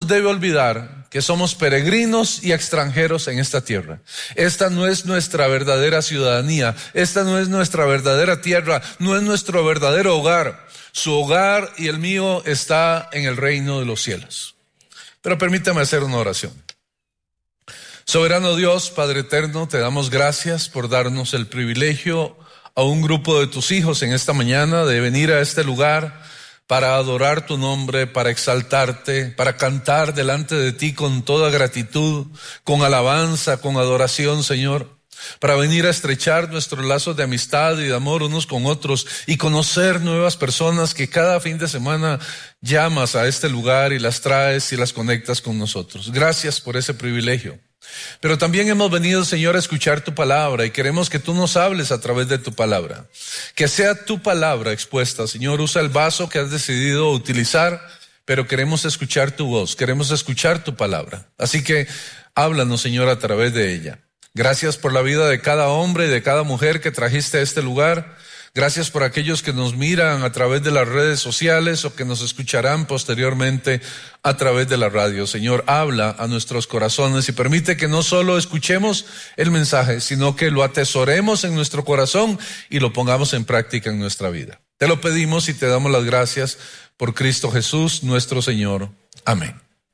debe olvidar que somos peregrinos y extranjeros en esta tierra. Esta no es nuestra verdadera ciudadanía, esta no es nuestra verdadera tierra, no es nuestro verdadero hogar. Su hogar y el mío está en el reino de los cielos. Pero permítame hacer una oración. Soberano Dios, Padre eterno, te damos gracias por darnos el privilegio a un grupo de tus hijos en esta mañana de venir a este lugar para adorar tu nombre, para exaltarte, para cantar delante de ti con toda gratitud, con alabanza, con adoración, Señor, para venir a estrechar nuestros lazos de amistad y de amor unos con otros y conocer nuevas personas que cada fin de semana llamas a este lugar y las traes y las conectas con nosotros. Gracias por ese privilegio. Pero también hemos venido, Señor, a escuchar tu palabra y queremos que tú nos hables a través de tu palabra. Que sea tu palabra expuesta, Señor. Usa el vaso que has decidido utilizar, pero queremos escuchar tu voz, queremos escuchar tu palabra. Así que háblanos, Señor, a través de ella. Gracias por la vida de cada hombre y de cada mujer que trajiste a este lugar. Gracias por aquellos que nos miran a través de las redes sociales o que nos escucharán posteriormente a través de la radio. Señor, habla a nuestros corazones y permite que no solo escuchemos el mensaje, sino que lo atesoremos en nuestro corazón y lo pongamos en práctica en nuestra vida. Te lo pedimos y te damos las gracias por Cristo Jesús, nuestro Señor. Amén.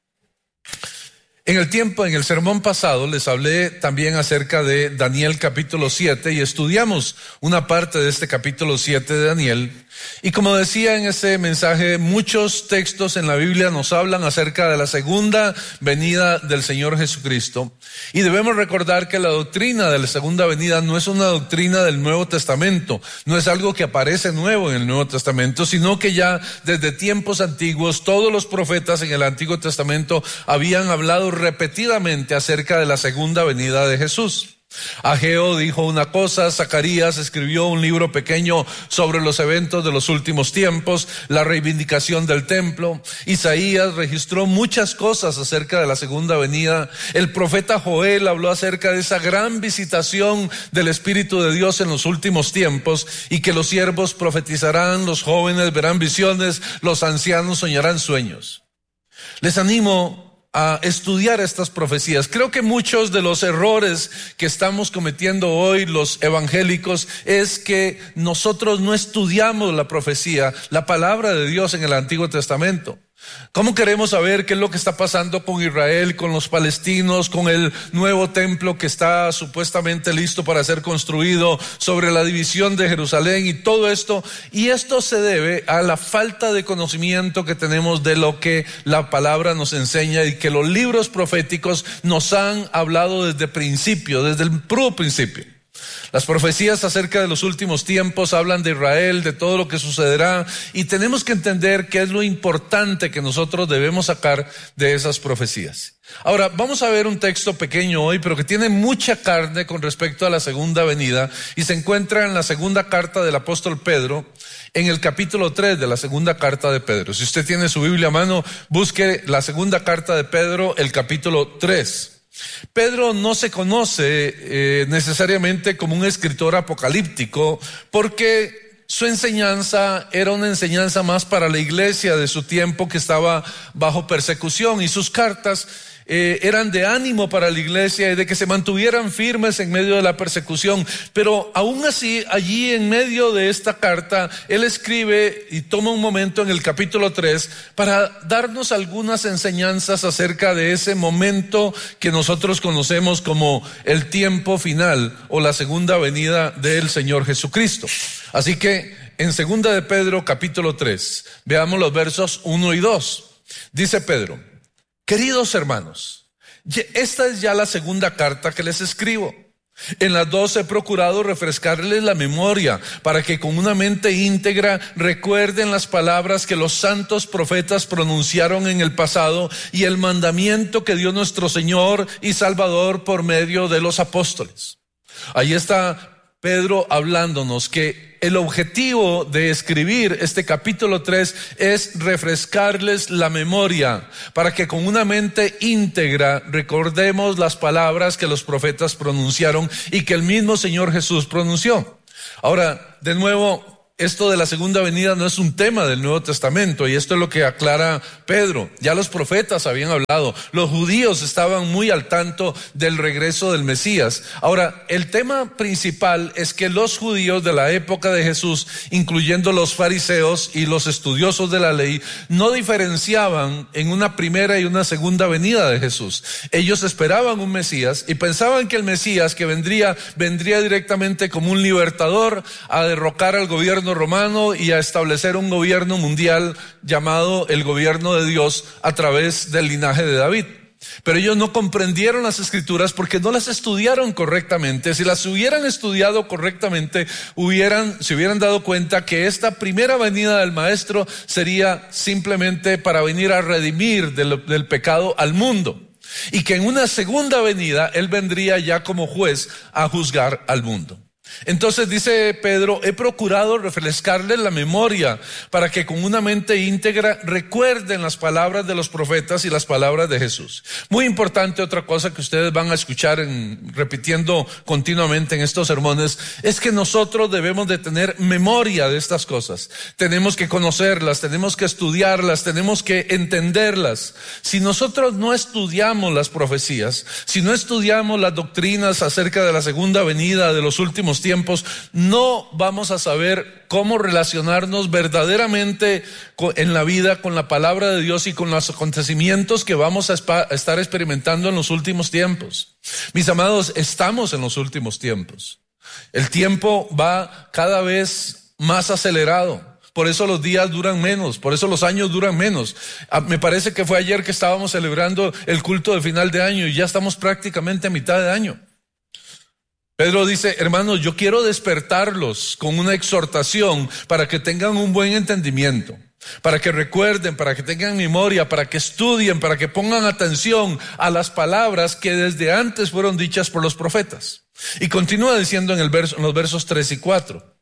En el sermón pasado les hablé también acerca de Daniel capítulo 7 y estudiamos una parte de este capítulo 7 de Daniel. Y como decía en ese mensaje, muchos textos en la Biblia nos hablan acerca de la segunda venida del Señor Jesucristo. Y debemos recordar que la doctrina de la segunda venida no es una doctrina del Nuevo Testamento, no es algo que aparece nuevo en el Nuevo Testamento, sino que ya desde tiempos antiguos todos los profetas en el Antiguo Testamento habían hablado repetidamente acerca de la segunda venida de Jesús. Ageo dijo una cosa, Zacarías escribió un libro pequeño sobre los eventos de los últimos tiempos, la reivindicación del templo. Isaías registró muchas cosas acerca de la segunda venida. El profeta Joel habló acerca de esa gran visitación del Espíritu de Dios en los últimos tiempos y que los siervos profetizarán, los jóvenes verán visiones, los ancianos soñarán sueños. Les animo a estudiar estas profecías. Creo que muchos de los errores que estamos cometiendo hoy los evangélicos es que nosotros no estudiamos la profecía, la palabra de Dios en el Antiguo Testamento. ¿Cómo queremos saber qué es lo que está pasando con Israel, con los palestinos, con el nuevo templo que está supuestamente listo para ser construido, sobre la división de Jerusalén y todo esto? Y esto se debe a la falta de conocimiento que tenemos de lo que la palabra nos enseña y que los libros proféticos nos han hablado desde el puro principio. Las profecías acerca de los últimos tiempos hablan de Israel, de todo lo que sucederá, y tenemos que entender qué es lo importante que nosotros debemos sacar de esas profecías. Ahora, vamos a ver un texto pequeño hoy, pero que tiene mucha carne con respecto a la segunda venida, y se encuentra en la segunda carta del apóstol Pedro, en el capítulo 3 de la segunda carta de Pedro. Si usted tiene su Biblia a mano, busque la segunda carta de Pedro, el capítulo 3. Pedro no se conoce necesariamente como un escritor apocalíptico porque su enseñanza era una enseñanza más para la iglesia de su tiempo que estaba bajo persecución, y sus cartas eran de ánimo para la iglesia y de que se mantuvieran firmes en medio de la persecución. Pero aún así, allí en medio de esta carta, él escribe y toma un momento en el capítulo 3 para darnos algunas enseñanzas acerca de ese momento que nosotros conocemos como el tiempo final o la segunda venida del Señor Jesucristo. Así que en segunda de Pedro capítulo 3, veamos los versos 1 y 2. Dice Pedro: queridos hermanos, esta es ya la segunda carta que les escribo. En las dos he procurado refrescarles la memoria para que con una mente íntegra recuerden las palabras que los santos profetas pronunciaron en el pasado y el mandamiento que dio nuestro Señor y Salvador por medio de los apóstoles. Ahí está Pedro hablándonos que el objetivo de escribir este capítulo 3 es refrescarles la memoria para que con una mente íntegra recordemos las palabras que los profetas pronunciaron y que el mismo Señor Jesús pronunció. Ahora, de nuevo, esto de la segunda venida no es un tema del Nuevo Testamento, y esto es lo que aclara Pedro. Ya los profetas habían hablado, los judíos estaban muy al tanto del regreso del Mesías. Ahora, el tema principal es que los judíos de la época de Jesús, incluyendo los fariseos y los estudiosos de la ley, no diferenciaban en una primera y una segunda venida de Jesús. Ellos esperaban un Mesías y pensaban que el Mesías que vendría directamente como un libertador a derrocar al gobierno romano y a establecer un gobierno mundial llamado el gobierno de Dios a través del linaje de David. Pero ellos no comprendieron las escrituras porque no las estudiaron correctamente. Si las hubieran estudiado correctamente, se hubieran dado cuenta que esta primera venida del Maestro sería simplemente para venir a redimir del pecado al mundo, y que en una segunda venida Él vendría ya como juez a juzgar al mundo. Entonces dice Pedro: he procurado refrescarles la memoria para que con una mente íntegra recuerden las palabras de los profetas y las palabras de Jesús. Muy importante, otra cosa que ustedes van a escuchar repitiendo continuamente en estos sermones, es que nosotros debemos de tener memoria de estas cosas. Tenemos que conocerlas, tenemos que estudiarlas, tenemos que entenderlas. Si nosotros no estudiamos las profecías, si no estudiamos las doctrinas acerca de la segunda venida, de los últimos tiempos, no vamos a saber cómo relacionarnos verdaderamente en la vida con la palabra de Dios y con los acontecimientos que vamos a estar experimentando en los últimos tiempos. Mis amados, estamos en los últimos tiempos. El tiempo va cada vez más acelerado. Por eso los días duran menos, por eso los años duran menos. Me parece que fue ayer que estábamos celebrando el culto de final de año y ya estamos prácticamente a mitad de año. Pedro dice: hermanos, yo quiero despertarlos con una exhortación para que tengan un buen entendimiento, para que recuerden, para que tengan memoria, para que estudien, para que pongan atención a las palabras que desde antes fueron dichas por los profetas. Y continúa diciendo en los versos 3 y 4.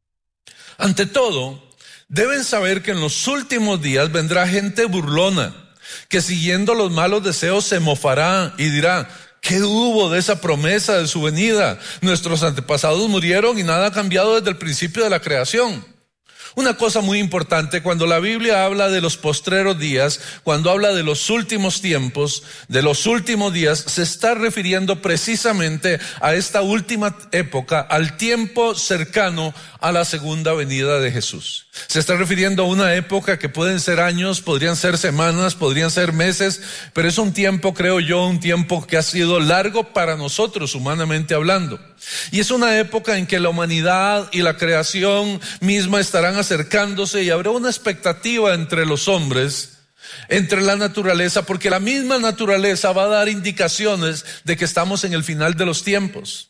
Ante todo, deben saber que en los últimos días vendrá gente burlona, que siguiendo los malos deseos se mofará y dirá: ¿qué hubo de esa promesa de su venida? Nuestros antepasados murieron y nada ha cambiado desde el principio de la creación. Una cosa muy importante, cuando la Biblia habla de los postreros días, cuando habla de los últimos tiempos, de los últimos días, se está refiriendo precisamente a esta última época, al tiempo cercano a la segunda venida de Jesús. Se está refiriendo a una época que pueden ser años, podrían ser semanas, podrían ser meses, pero es un tiempo, creo yo, un tiempo que ha sido largo para nosotros, humanamente hablando. Y es una época en que la humanidad y la creación misma estarán acercándose y habrá una expectativa entre los hombres, entre la naturaleza, porque la misma naturaleza va a dar indicaciones de que estamos en el final de los tiempos.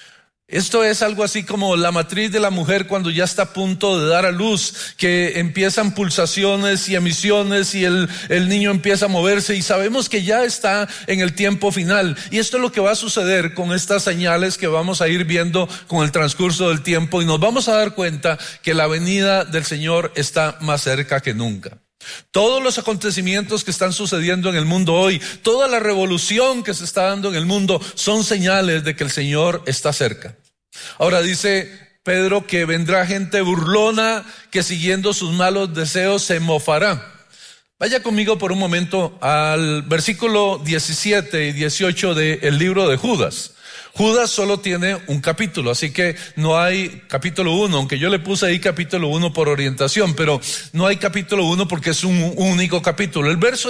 Esto es algo así como la matriz de la mujer cuando ya está a punto de dar a luz, que empiezan pulsaciones y emisiones y el niño empieza a moverse, y sabemos que ya está en el tiempo final. Y esto es lo que va a suceder con estas señales que vamos a ir viendo con el transcurso del tiempo, y nos vamos a dar cuenta que la venida del Señor está más cerca que nunca. Todos los acontecimientos que están sucediendo en el mundo hoy, toda la revolución que se está dando en el mundo, son señales de que el Señor está cerca. Ahora dice Pedro que vendrá gente burlona que siguiendo sus malos deseos se mofará. Vaya conmigo por un momento al versículo 17 y 18 del libro de Judas. Judas solo tiene un capítulo, así que no hay capítulo 1, aunque yo le puse ahí capítulo 1 por orientación, pero no hay capítulo 1 porque es un único capítulo. El verso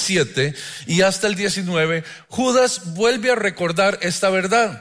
17 y hasta el 19, Judas vuelve a recordar esta verdad.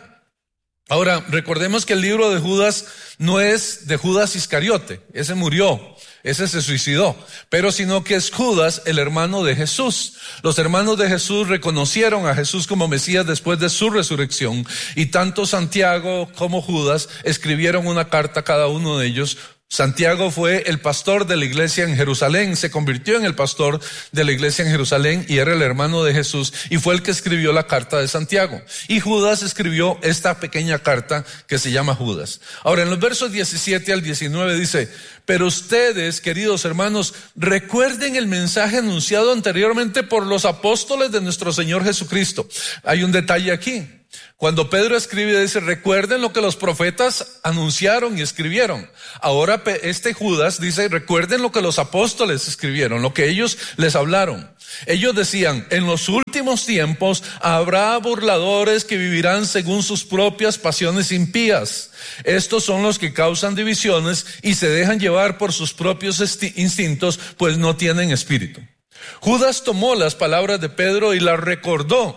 Ahora, recordemos que el libro de Judas no es de Judas Iscariote, ese murió, ese se suicidó, pero sino que es Judas, el hermano de Jesús. Los hermanos de Jesús reconocieron a Jesús como Mesías después de su resurrección, y tanto Santiago como Judas escribieron una carta cada uno de ellos. Santiago fue el pastor de la iglesia en Jerusalén, se convirtió en el pastor de la iglesia en Jerusalén y era el hermano de Jesús, y fue el que escribió la carta de Santiago. Y Judas escribió esta pequeña carta que se llama Judas. Ahora, en los versos 17 al 19 dice: pero ustedes, queridos hermanos, recuerden el mensaje anunciado anteriormente por los apóstoles de nuestro Señor Jesucristo. Hay un detalle aquí. Cuando Pedro escribe, dice, recuerden lo que los profetas anunciaron y escribieron. Ahora Judas dice, recuerden lo que los apóstoles escribieron, lo que ellos les hablaron. Ellos decían, en los últimos tiempos habrá burladores que vivirán según sus propias pasiones impías. Estos son los que causan divisiones y se dejan llevar por sus propios instintos, pues no tienen espíritu. Judas tomó las palabras de Pedro y las recordó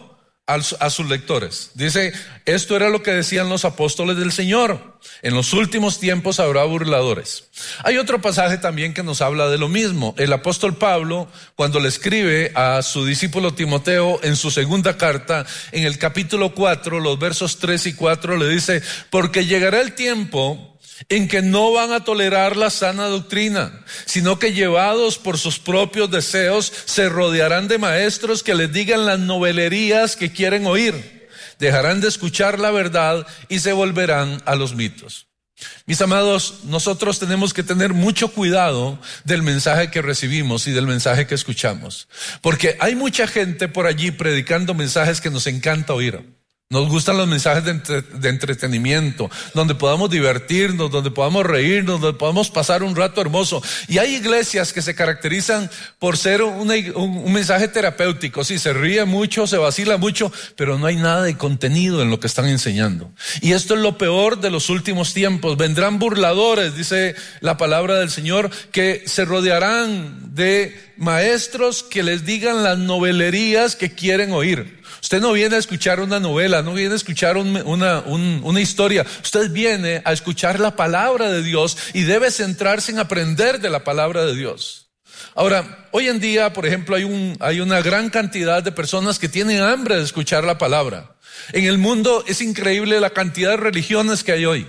a sus lectores. Dice, esto era lo que decían los apóstoles del Señor. En los últimos tiempos habrá burladores. Hay otro pasaje también que nos habla de lo mismo. El apóstol Pablo, cuando le escribe a su discípulo Timoteo en su segunda carta, en el capítulo 4, los versos 3 y 4, le dice, porque llegará el tiempo en que no van a tolerar la sana doctrina, sino que llevados por sus propios deseos se rodearán de maestros que les digan las novelerías que quieren oír. Dejarán de escuchar la verdad y se volverán a los mitos. Mis amados, nosotros tenemos que tener mucho cuidado del mensaje que recibimos y del mensaje que escuchamos, porque hay mucha gente por allí predicando mensajes que nos encanta oír. Nos gustan los mensajes de entretenimiento, donde podamos divertirnos, donde podamos reírnos, donde podamos pasar un rato hermoso. Y hay iglesias que se caracterizan por ser un mensaje terapéutico. Sí, se ríe mucho, se vacila mucho, pero no hay nada de contenido en lo que están enseñando. Y esto es lo peor de los últimos tiempos. Vendrán burladores, dice la palabra del Señor, que se rodearán de maestros que les digan las novelerías que quieren oír. Usted no viene a escuchar una novela, no viene a escuchar una historia. Usted viene a escuchar la palabra de Dios y debe centrarse en aprender de la palabra de Dios. Ahora, hoy en día, por ejemplo, hay una gran cantidad de personas que tienen hambre de escuchar la palabra. En el mundo es increíble la cantidad de religiones que hay hoy.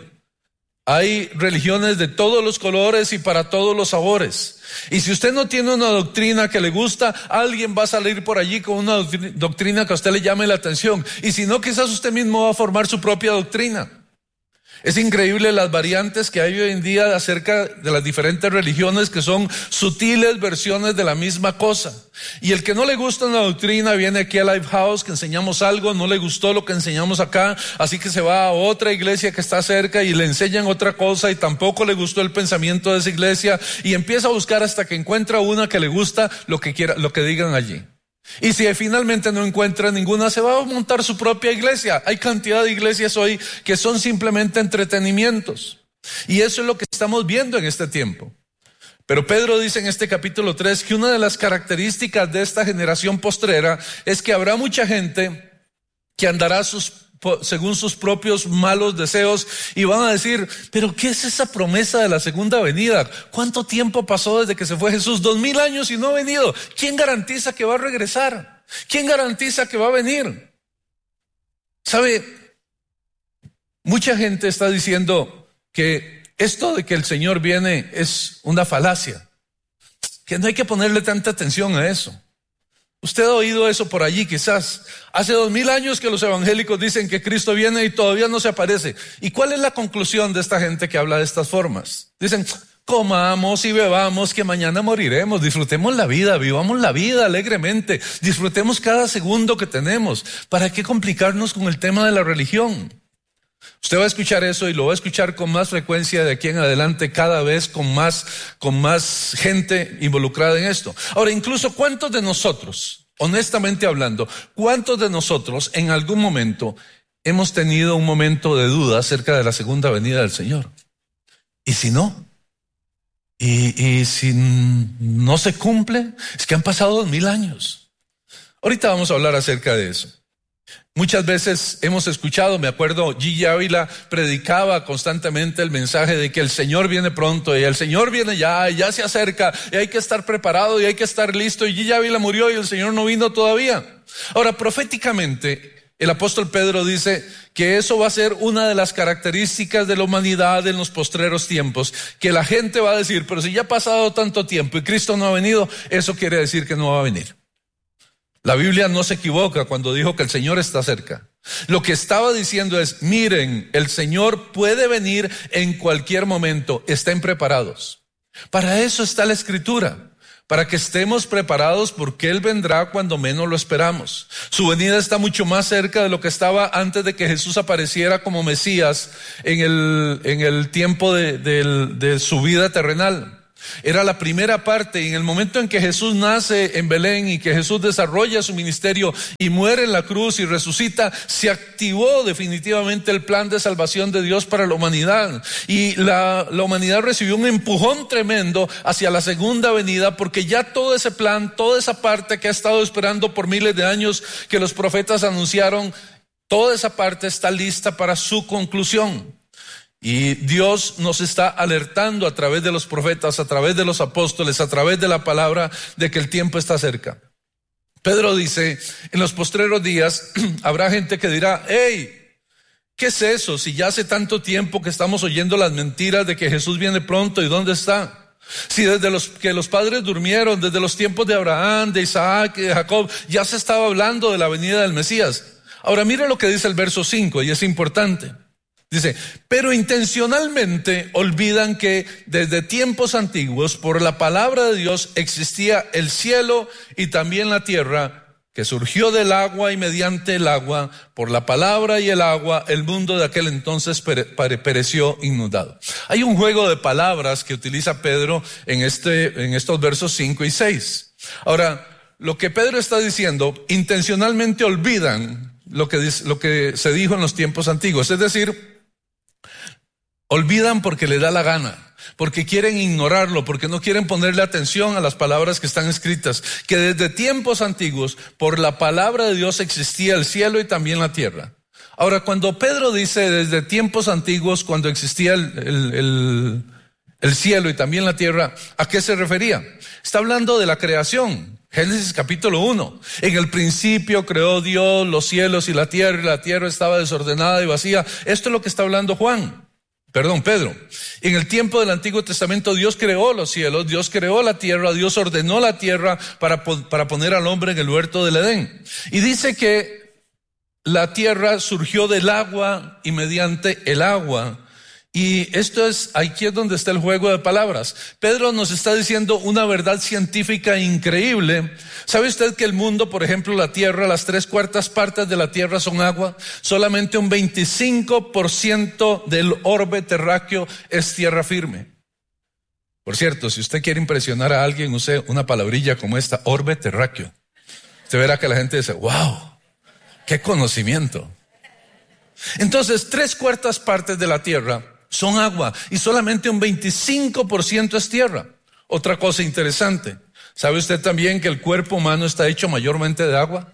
Hay religiones de todos los colores y para todos los sabores. Y si usted no tiene una doctrina que le gusta, alguien va a salir por allí con una doctrina que a usted le llame la atención. Y si no, quizás usted mismo va a formar su propia doctrina. Es increíble las variantes que hay hoy en día acerca de las diferentes religiones, que son sutiles versiones de la misma cosa. Y el que no le gusta una doctrina viene aquí a Lifehouse, que enseñamos algo, no le gustó lo que enseñamos acá, así que se va a otra iglesia que está cerca y le enseñan otra cosa y tampoco le gustó el pensamiento de esa iglesia y empieza a buscar hasta que encuentra una que le gusta lo que digan allí. Y si finalmente no encuentra ninguna, se va a montar su propia iglesia. Hay cantidad de iglesias hoy que son simplemente entretenimientos. Y eso es lo que estamos viendo en este tiempo. Pero Pedro dice en este capítulo 3 que una de las características de esta generación postrera es que habrá mucha gente que andará según sus propios malos deseos y van a decir, pero ¿qué es esa promesa de la segunda venida? ¿Cuánto tiempo pasó desde que se fue Jesús? 2000 años y no ha venido. ¿Quién garantiza que va a regresar? ¿Quién garantiza que va a venir? ¿Sabe? Mucha gente está diciendo que esto de que el Señor viene es una falacia, que no hay que ponerle tanta atención a eso. Usted ha oído eso por allí quizás. Hace 2000 años que los evangélicos dicen que Cristo viene y todavía no se aparece. ¿Y cuál es la conclusión de esta gente que habla de estas formas? Dicen, comamos y bebamos que mañana moriremos. Disfrutemos la vida, vivamos la vida alegremente. Disfrutemos cada segundo que tenemos. ¿Para qué complicarnos con el tema de la religión? Usted va a escuchar eso y lo va a escuchar con más frecuencia de aquí en adelante, cada vez con más gente involucrada en esto. Ahora, incluso ¿cuántos de nosotros, honestamente hablando, cuántos de nosotros en algún momento hemos tenido un momento de duda acerca de la segunda venida del Señor? ¿Y si no? ¿Y si no se cumple? Es que han pasado 2000 años. Ahorita vamos a hablar acerca de eso. Muchas veces hemos escuchado, me acuerdo, Gigi Ávila predicaba constantemente el mensaje de que el Señor viene pronto y el Señor viene ya y ya se acerca y hay que estar preparado y hay que estar listo, y Gigi Ávila murió y el Señor no vino todavía. Ahora, proféticamente, el apóstol Pedro dice que eso va a ser una de las características de la humanidad en los postreros tiempos, que la gente va a decir, pero si ya ha pasado tanto tiempo y Cristo no ha venido, eso quiere decir que no va a venir. La Biblia no se equivoca cuando dijo que el Señor está cerca. Lo que estaba diciendo es, miren, el Señor puede venir en cualquier momento, estén preparados. Para eso está la Escritura, para que estemos preparados porque Él vendrá cuando menos lo esperamos. Su venida está mucho más cerca de lo que estaba antes de que Jesús apareciera como Mesías en el tiempo de su vida terrenal. Era la primera parte, y en el momento en que Jesús nace en Belén y que Jesús desarrolla su ministerio y muere en la cruz y resucita, se activó definitivamente el plan de salvación de Dios para la humanidad. Y la humanidad recibió un empujón tremendo hacia la segunda venida, porque ya todo ese plan, toda esa parte que ha estado esperando por miles de años, que los profetas anunciaron, toda esa parte está lista para su conclusión. Y Dios nos está alertando a través de los profetas, a través de los apóstoles, a través de la palabra, de que el tiempo está cerca. Pedro dice, en los postreros días habrá gente que dirá, hey, ¿qué es eso? Si ya hace tanto tiempo que estamos oyendo las mentiras de que Jesús viene pronto, ¿y dónde está? Si desde que los padres durmieron, desde los tiempos de Abraham, de Isaac y de Jacob, ya se estaba hablando de la venida del Mesías. Ahora mire lo que dice el verso 5, y es importante. Dice, pero intencionalmente olvidan que desde tiempos antiguos por la palabra de Dios existía el cielo y también la tierra, que surgió del agua y mediante el agua, por la palabra y el agua, el mundo de aquel entonces pereció inundado. Hay un juego de palabras que utiliza Pedro en estos versos 5 y 6. Ahora, lo que Pedro está diciendo, intencionalmente olvidan lo que se dijo en los tiempos antiguos, es decir, olvidan porque les da la gana, porque quieren ignorarlo, porque no quieren ponerle atención a las palabras que están escritas, que desde tiempos antiguos por la palabra de Dios existía el cielo y también la tierra. Ahora, cuando Pedro dice desde tiempos antiguos, cuando existía el cielo y también la tierra, ¿a qué se refería? Está hablando de la creación. Génesis capítulo 1. En el principio creó Dios los cielos y la tierra estaba desordenada y vacía. Esto es lo que está hablando Pedro. En el tiempo del Antiguo Testamento Dios creó los cielos, Dios creó la tierra, Dios ordenó la tierra para poner al hombre en el huerto del Edén. Y dice que la tierra surgió del agua y mediante el agua. Y aquí es donde está el juego de palabras. Pedro nos está diciendo una verdad científica increíble. ¿Sabe usted que el mundo, por ejemplo, la tierra, las 3/4 partes de la tierra son agua? Solamente un 25% del orbe terráqueo es tierra firme. Por cierto, si usted quiere impresionar a alguien, use una palabrilla como esta, orbe terráqueo. Usted verá que la gente dice, wow, qué conocimiento. Entonces, 3/4 partes de la tierra son agua y solamente un 25% es tierra. Otra cosa interesante, ¿sabe usted también que el cuerpo humano está hecho mayormente de agua?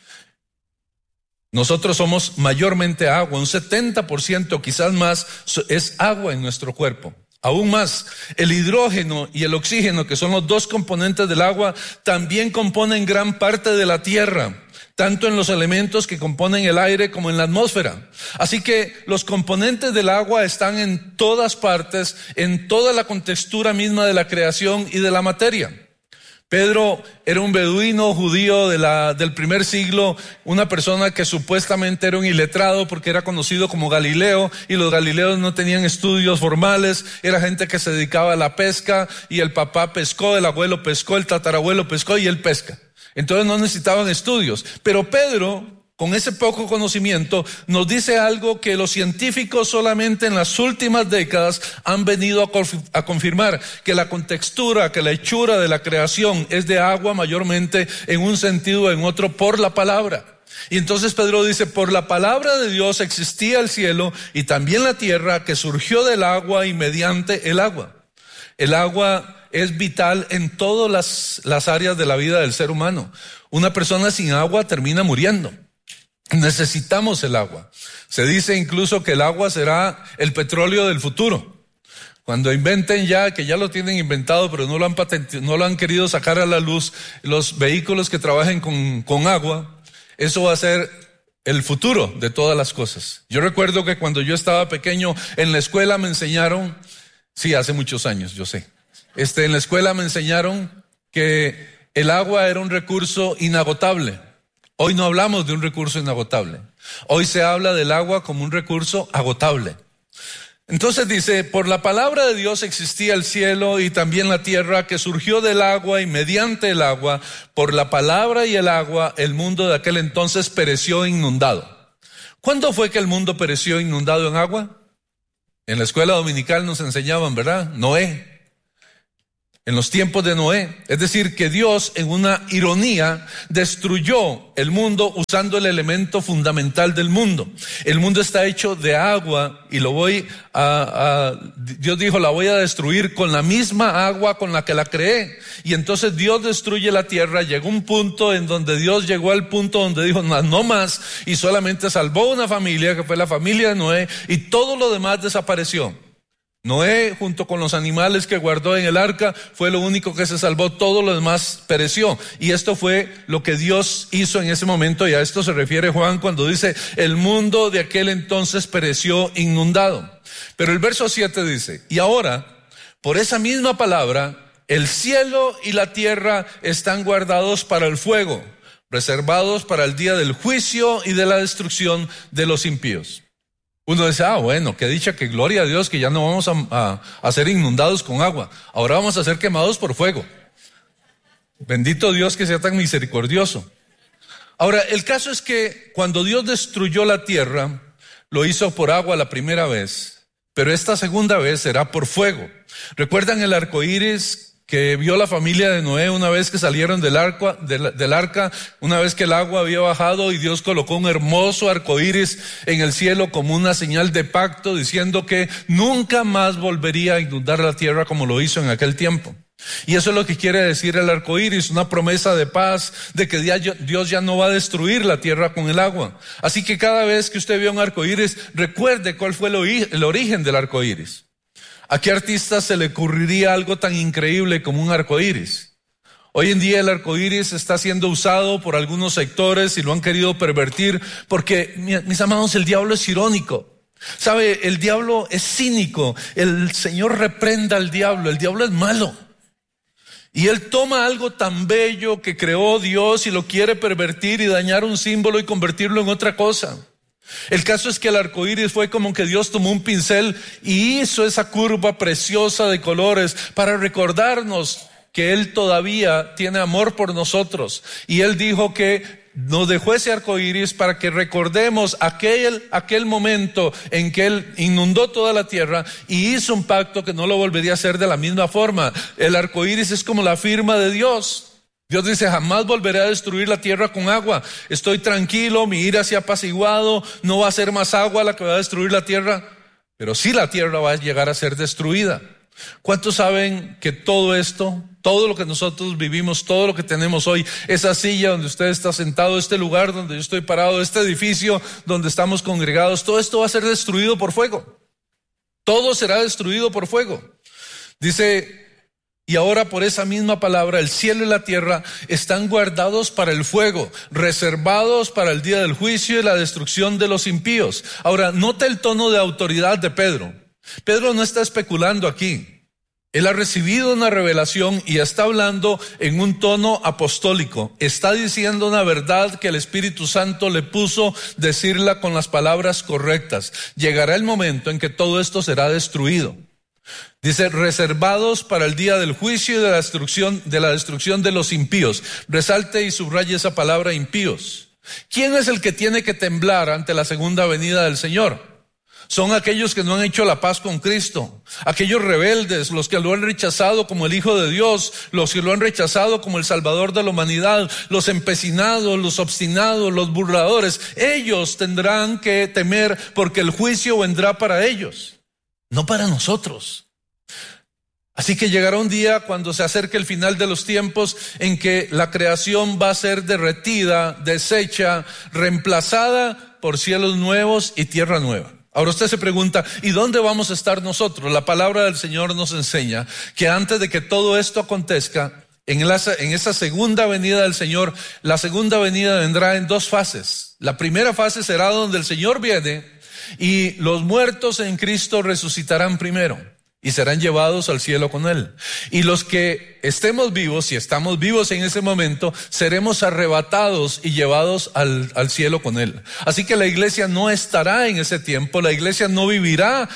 Nosotros somos mayormente agua, un 70%, quizás más, es agua en nuestro cuerpo. Aún más, el hidrógeno y el oxígeno, que son los dos componentes del agua, también componen gran parte de la tierra, tanto en los elementos que componen el aire como en la atmósfera. Así que los componentes del agua están en todas partes, en toda la contextura misma de la creación y de la materia. Pedro era un beduino judío del primer siglo, una persona que supuestamente era un iletrado porque era conocido como Galileo, y los galileos no tenían estudios formales, era gente que se dedicaba a la pesca, y el papá pescó, el abuelo pescó, el tatarabuelo pescó y él pesca. Entonces no necesitaban estudios. Pero Pedro, con ese poco conocimiento, nos dice algo que los científicos solamente en las últimas décadas han venido a confirmar, que la contextura, que la hechura de la creación es de agua mayormente en un sentido o en otro por la palabra. Y entonces Pedro dice, por la palabra de Dios existía el cielo y también la tierra, que surgió del agua y mediante el agua. El agua es vital en todas las áreas de la vida del ser humano. Una persona sin agua termina muriendo. Necesitamos el agua. Se dice incluso que el agua será el petróleo del futuro. Cuando inventen que ya lo tienen inventado, pero no lo han querido sacar a la luz, los vehículos que trabajen con agua, eso va a ser el futuro de todas las cosas. Yo recuerdo que cuando yo estaba pequeño en la escuela me enseñaron, sí, hace muchos años, yo sé. En la escuela me enseñaron que el agua era un recurso inagotable. Hoy no hablamos de un recurso inagotable. Hoy se habla del agua como un recurso agotable. Entonces dice, por la palabra de Dios existía el cielo y también la tierra, que surgió del agua y mediante el agua, por la palabra y el agua, el mundo de aquel entonces pereció inundado. ¿Cuándo fue que el mundo pereció inundado en agua? En la escuela dominical nos enseñaban, ¿verdad? Noé. En los tiempos de Noé. Es decir, que Dios, en una ironía, destruyó el mundo usando el elemento fundamental del mundo. El mundo está hecho de agua y Dios dijo, la voy a destruir con la misma agua con la que la creé. Y entonces Dios destruye la tierra. Llegó un punto en donde Dios llegó al punto donde dijo, no más, y solamente salvó una familia, que fue la familia de Noé, y todo lo demás desapareció. Noé, junto con los animales que guardó en el arca, fue lo único que se salvó, todo lo demás pereció. Y esto fue lo que Dios hizo en ese momento, y a esto se refiere Juan cuando dice, el mundo de aquel entonces pereció inundado. Pero el verso 7 dice, y ahora, por esa misma palabra, el cielo y la tierra están guardados para el fuego, reservados para el día del juicio y de la destrucción de los impíos. Uno dice, bueno, qué dicha, que gloria a Dios, que ya no vamos a ser inundados con agua. Ahora vamos a ser quemados por fuego. Bendito Dios que sea tan misericordioso. Ahora, el caso es que cuando Dios destruyó la tierra, lo hizo por agua la primera vez, pero esta segunda vez será por fuego. ¿Recuerdan el arco iris que vio la familia de Noé una vez que salieron del arca, una vez que el agua había bajado y Dios colocó un hermoso arco iris en el cielo como una señal de pacto, diciendo que nunca más volvería a inundar la tierra como lo hizo en aquel tiempo? Y eso es lo que quiere decir el arco iris, una promesa de paz, de que Dios ya no va a destruir la tierra con el agua. Así que cada vez que usted vea un arco iris, recuerde cuál fue el origen del arco iris. ¿A qué artista se le ocurriría algo tan increíble como un arco iris? Hoy en día el arco iris está siendo usado por algunos sectores y lo han querido pervertir porque, mis amados, el diablo es irónico. ¿Sabe? El diablo es cínico. El Señor reprenda al diablo. El diablo es malo. Y él toma algo tan bello que creó Dios y lo quiere pervertir y dañar un símbolo y convertirlo en otra cosa. El caso es que el arco iris fue como que Dios tomó un pincel y hizo esa curva preciosa de colores para recordarnos que Él todavía tiene amor por nosotros. Y Él dijo que nos dejó ese arco iris para que recordemos aquel momento en que Él inundó toda la tierra y hizo un pacto que no lo volvería a hacer de la misma forma. El arco iris es como la firma de Dios. Dios dice, jamás volveré a destruir la tierra con agua. Estoy tranquilo, mi ira se ha apaciguado, no va a ser más agua la que va a destruir la tierra, pero sí la tierra va a llegar a ser destruida. ¿Cuántos saben que todo esto, todo lo que nosotros vivimos, todo lo que tenemos hoy, esa silla donde usted está sentado, este lugar donde yo estoy parado, este edificio donde estamos congregados, todo esto va a ser destruido por fuego? Todo será destruido por fuego. Dice, y ahora por esa misma palabra, el cielo y la tierra están guardados para el fuego, reservados para el día del juicio y la destrucción de los impíos. Ahora, note el tono de autoridad de Pedro. Pedro no está especulando aquí. Él ha recibido una revelación y está hablando en un tono apostólico. Está diciendo una verdad que el Espíritu Santo le puso decirla con las palabras correctas. Llegará el momento en que todo esto será destruido. Dice, reservados para el día del juicio y de la destrucción de los impíos. Resalte y subraye esa palabra impíos. ¿Quién es el que tiene que temblar ante la segunda venida del Señor? Son aquellos que no han hecho la paz con Cristo, aquellos rebeldes, los que lo han rechazado como el Hijo de Dios, los que lo han rechazado como el Salvador de la humanidad, los empecinados, los obstinados, los burladores. Ellos tendrán que temer porque el juicio vendrá para ellos, no para nosotros. Así que llegará un día cuando se acerque el final de los tiempos en que la creación va a ser derretida, deshecha, reemplazada por cielos nuevos y tierra nueva. Ahora usted se pregunta, ¿y dónde vamos a estar nosotros? La palabra del Señor nos enseña que antes de que todo esto acontezca, en esa segunda venida del Señor, la segunda venida vendrá en dos fases. La primera fase será donde el Señor viene y los muertos en Cristo resucitarán primero. y serán llevados al cielo con Él. Y los que estemos vivos, si estamos vivos en ese momento, seremos arrebatados y llevados al cielo con Él. Así que la iglesia no estará en ese tiempo, la iglesia no vivirá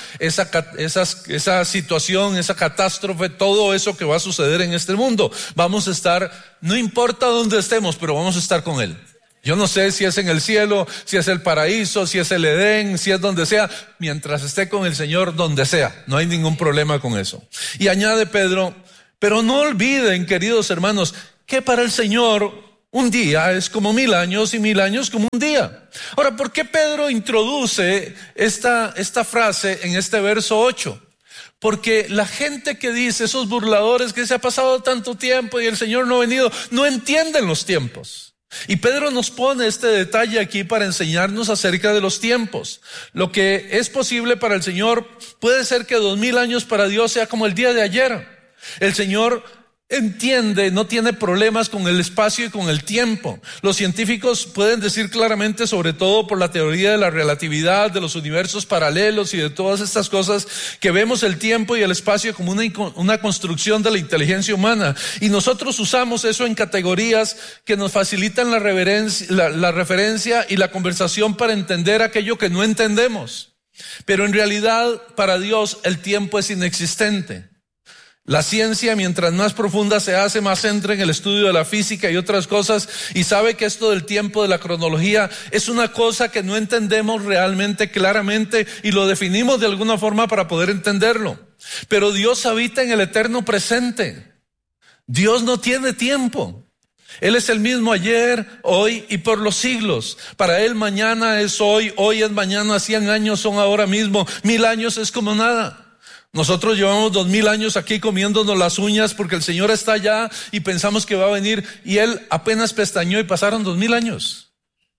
esa situación, esa catástrofe, todo eso que va a suceder en este mundo. Vamos a estar, no importa dónde estemos, pero vamos a estar con Él. Yo no sé si es en el cielo, si es el paraíso, si es el Edén, si es donde sea, mientras esté con el Señor, donde sea, no hay ningún problema con eso. Y añade Pedro, pero no olviden, queridos hermanos, que para el Señor un día es como 1000 años y 1000 años como un día. Ahora, ¿por qué Pedro introduce esta frase en este verso 8? Porque la gente que dice, esos burladores que se ha pasado tanto tiempo y el Señor no ha venido, no entienden los tiempos. Y Pedro nos pone este detalle aquí para enseñarnos acerca de los tiempos. Lo que es posible para el Señor puede ser que 2000 años para Dios sea como el día de ayer. El Señor entiende, no tiene problemas con el espacio y con el tiempo. Los científicos pueden decir claramente, sobre todo por la teoría de la relatividad, de los universos paralelos y de todas estas cosas, que vemos el tiempo y el espacio como una construcción de la inteligencia humana. Y nosotros usamos eso en categorías que nos facilitan la referencia y la conversación para entender aquello que no entendemos. Pero en realidad, para Dios, el tiempo es inexistente. La ciencia, mientras más profunda se hace, más entra en el estudio de la física y otras cosas, y sabe que esto del tiempo, de la cronología, es una cosa que no entendemos realmente claramente y lo definimos de alguna forma para poder entenderlo. Pero Dios habita en el eterno presente. Dios no tiene tiempo. Él es el mismo ayer, hoy y por los siglos. Para Él mañana es hoy, hoy es mañana, 100 años son ahora mismo, 1000 años es como nada. Nosotros llevamos 2000 años aquí comiéndonos las uñas porque el Señor está allá y pensamos que va a venir y Él apenas pestañeó y pasaron 2000 años.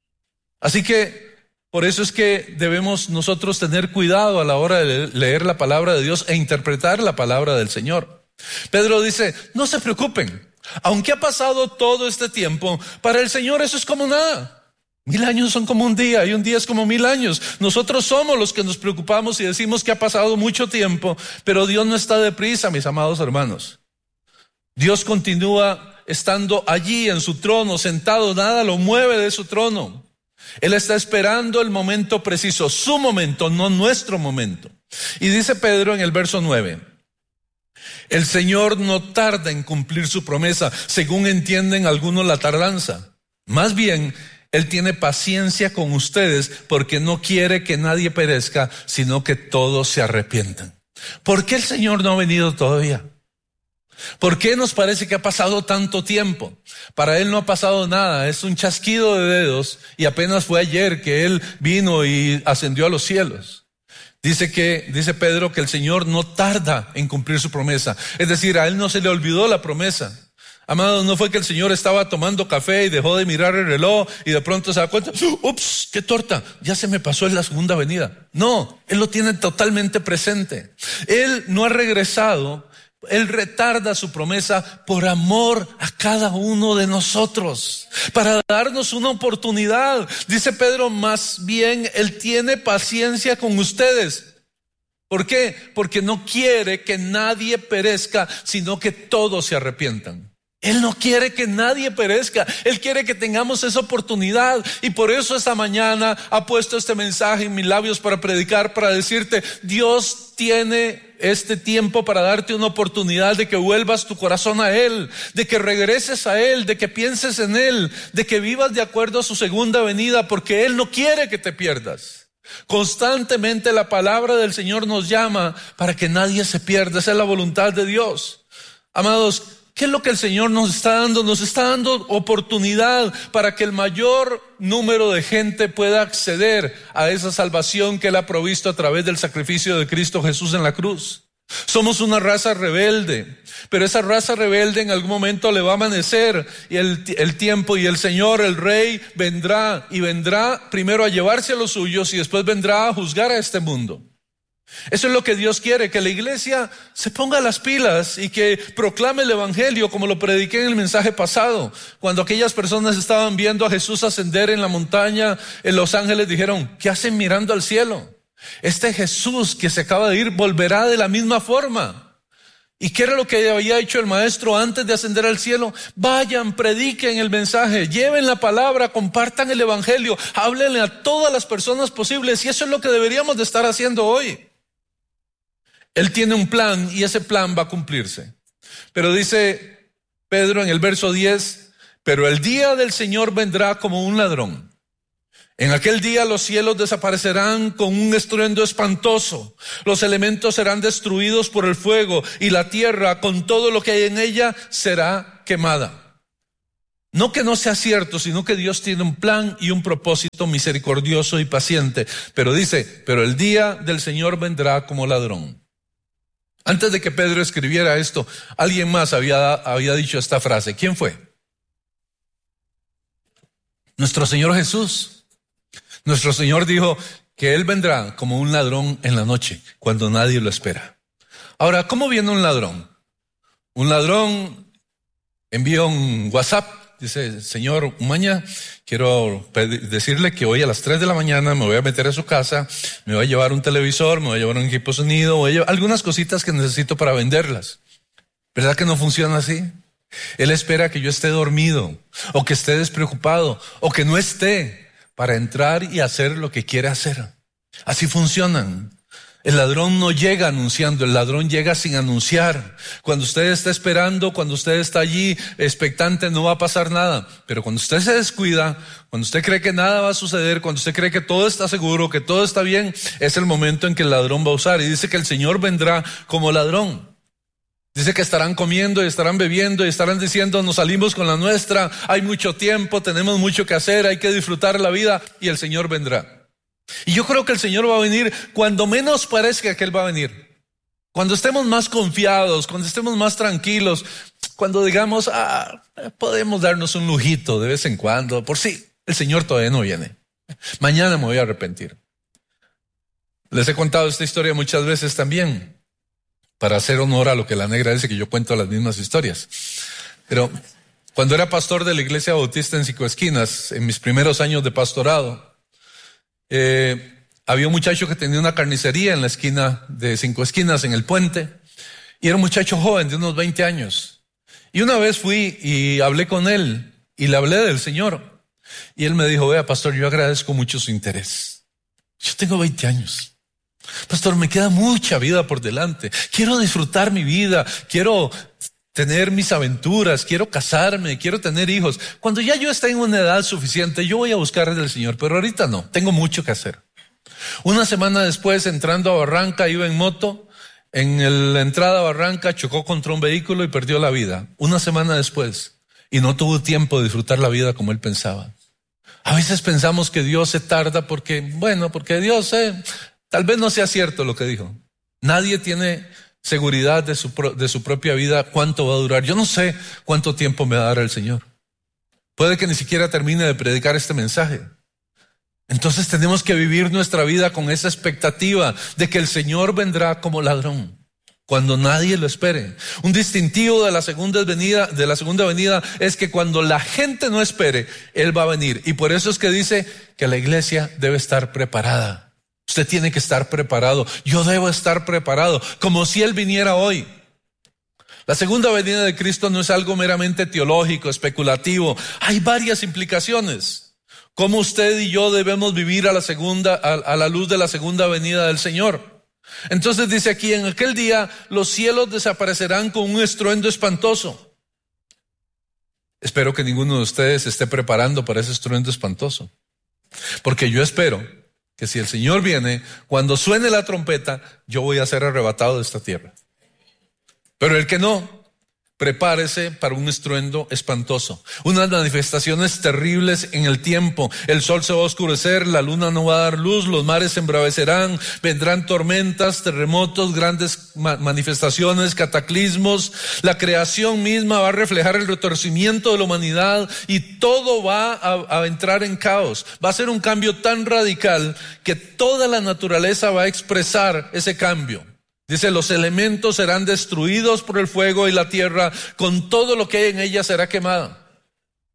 Así que por eso es que debemos nosotros tener cuidado a la hora de leer la palabra de Dios e interpretar la palabra del Señor. Pedro dice, no se preocupen, aunque ha pasado todo este tiempo, para el Señor eso es como nada. 1000 años son como un día y un día es como 1000 años. Nosotros somos los que nos preocupamos y decimos que ha pasado mucho tiempo, pero Dios no está deprisa, mis amados hermanos. Dios continúa estando allí en su trono, sentado, nada lo mueve de su trono. Él está esperando el momento preciso, su momento, no nuestro momento. Y dice Pedro en el verso 9, el Señor no tarda en cumplir su promesa, según entienden algunos la tardanza. Más bien, Él tiene paciencia con ustedes porque no quiere que nadie perezca, sino que todos se arrepientan. ¿Por qué el Señor no ha venido todavía? ¿Por qué nos parece que ha pasado tanto tiempo? Para Él no ha pasado nada, es un chasquido de dedos y apenas fue ayer que Él vino y ascendió a los cielos. Dice Pedro que el Señor no tarda en cumplir su promesa, es decir, a Él no se le olvidó la promesa. Amados, no fue que el Señor estaba tomando café y dejó de mirar el reloj y de pronto se da cuenta, ups, qué torta, ya se me pasó en la segunda venida. No, Él lo tiene totalmente presente. Él no ha regresado, Él retarda su promesa por amor a cada uno de nosotros, para darnos una oportunidad. Dice Pedro, más bien Él tiene paciencia con ustedes. ¿Por qué? Porque no quiere que nadie perezca, sino que todos se arrepientan. Él no quiere que nadie perezca, Él quiere que tengamos esa oportunidad y por eso esta mañana ha puesto este mensaje en mis labios para predicar, para decirte, Dios tiene este tiempo para darte una oportunidad de que vuelvas tu corazón a Él, de que regreses a Él, de que pienses en Él, de que vivas de acuerdo a su segunda venida, porque Él no quiere que te pierdas. Constantemente la palabra del Señor nos llama para que nadie se pierda, esa es la voluntad de Dios. Amados, ¿qué es lo que el Señor nos está dando? Nos está dando oportunidad para que el mayor número de gente pueda acceder a esa salvación que Él ha provisto a través del sacrificio de Cristo Jesús en la cruz. Somos una raza rebelde, pero esa raza rebelde en algún momento le va a amanecer y el tiempo y el Señor, el Rey, vendrá primero a llevarse a los suyos y después vendrá a juzgar a este mundo. Eso es lo que Dios quiere, que la iglesia se ponga las pilas y que proclame el evangelio como lo prediqué en el mensaje pasado. Cuando aquellas personas estaban viendo a Jesús ascender en la montaña, los ángeles dijeron, ¿qué hacen mirando al cielo? Este Jesús que se acaba de ir volverá de la misma forma. ¿Y qué era lo que había hecho el maestro antes de ascender al cielo? Vayan, prediquen el mensaje, lleven la palabra, compartan el evangelio, háblenle a todas las personas posibles, y eso es lo que deberíamos de estar haciendo hoy. Él tiene un plan y ese plan va a cumplirse. Pero dice Pedro en el verso 10, pero el día del Señor vendrá como un ladrón. En aquel día los cielos desaparecerán con un estruendo espantoso. Los elementos serán destruidos por el fuego y la tierra con todo lo que hay en ella será quemada. No que no sea cierto, sino que Dios tiene un plan y un propósito misericordioso y paciente. Pero dice, pero el día del Señor vendrá como ladrón. Antes de que Pedro escribiera esto, alguien más había dicho esta frase. ¿Quién fue? Nuestro Señor Jesús. Nuestro Señor dijo que Él vendrá como un ladrón en la noche, cuando nadie lo espera. Ahora, ¿cómo viene un ladrón? Un ladrón envía un WhatsApp, dice, señor Umaña, quiero decirle que hoy a las 3 de la mañana me voy a meter a su casa, me voy a llevar un televisor, me voy a llevar un equipo de sonido, voy a llevar algunas cositas que necesito para venderlas. ¿Verdad que no funciona así? Él espera que yo esté dormido, o que esté despreocupado, o que no esté, para entrar y hacer lo que quiere hacer. Así funcionan. El ladrón no llega anunciando, el ladrón llega sin anunciar. Cuando usted está esperando, cuando usted está allí expectante, no va a pasar nada. Pero cuando usted se descuida, cuando usted cree que nada va a suceder, cuando usted cree que todo está seguro, que todo está bien, es el momento en que el ladrón va a usar. Y dice que el Señor vendrá como ladrón. Dice que estarán comiendo y estarán bebiendo y estarán diciendo, nos salimos con la nuestra, hay mucho tiempo, tenemos mucho que hacer, hay que disfrutar la vida, y el Señor vendrá. Y yo creo que el Señor va a venir cuando menos parezca que Él va a venir. Cuando estemos más confiados, cuando estemos más tranquilos, cuando digamos, podemos darnos un lujito de vez en cuando, por sí, el Señor todavía no viene. Mañana me voy a arrepentir. Les he contado esta historia muchas veces también, para hacer honor a lo que la negra dice, que yo cuento las mismas historias. Pero cuando era pastor de la Iglesia Bautista en Cinco Esquinas, en mis primeros años de pastorado, había un muchacho que tenía una carnicería en la esquina de Cinco Esquinas, en el puente, y era un muchacho joven de unos 20 años. Y una vez fui y hablé con él, y le hablé del Señor. Y él me dijo, vea, pastor, yo agradezco mucho su interés. Yo tengo 20 años. Pastor, me queda mucha vida por delante. Quiero disfrutar mi vida, quiero tener mis aventuras, quiero casarme, quiero tener hijos. Cuando ya yo esté en una edad suficiente, yo voy a buscar del Señor, pero ahorita no, tengo mucho que hacer. Una semana después, entrando a Barranca, iba en moto, en la entrada a Barranca chocó contra un vehículo y perdió la vida. Una semana después, y no tuvo tiempo de disfrutar la vida como él pensaba. A veces pensamos que Dios se tarda porque Dios tal vez no sea cierto lo que dijo. Nadie tiene seguridad de su propia vida, cuánto va a durar. Yo no sé cuánto tiempo me va a dar el Señor. Puede que ni siquiera termine de predicar este mensaje. Entonces tenemos que vivir nuestra vida con esa expectativa de que el Señor vendrá como ladrón, cuando nadie lo espere. Un distintivo de la segunda venida es que cuando la gente no espere, Él va a venir. Y por eso es que dice que la iglesia debe estar preparada. Usted tiene que estar preparado. Yo debo estar preparado, como si Él viniera hoy. La segunda venida de Cristo no es algo meramente teológico, especulativo. Hay varias implicaciones. Cómo usted y yo debemos vivir a la luz de la segunda venida del Señor. Entonces dice aquí, en aquel día los cielos desaparecerán con un estruendo espantoso. Espero que ninguno de ustedes esté preparando para ese estruendo espantoso. Porque yo espero que si el Señor viene, cuando suene la trompeta, yo voy a ser arrebatado de esta tierra. Pero el que no, prepárese para un estruendo espantoso. Unas manifestaciones terribles en el tiempo. El sol se va a oscurecer, la luna no va a dar luz, los mares se embravecerán, vendrán tormentas, terremotos, grandes manifestaciones, cataclismos. La creación misma va a reflejar el retorcimiento de la humanidad y todo va a entrar en caos. Va a ser un cambio tan radical que toda la naturaleza va a expresar ese cambio. Dice, los elementos serán destruidos por el fuego y la tierra, con todo lo que hay en ella será quemada.